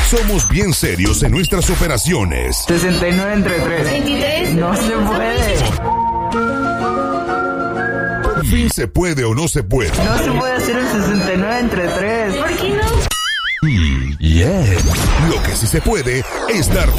Somos bien serios en nuestras operaciones. 69 entre 3. 23. No se puede. Por fin se puede o no se puede. No se puede hacer el 69 entre 3. ¿Por qué no? Lo que sí se puede es dar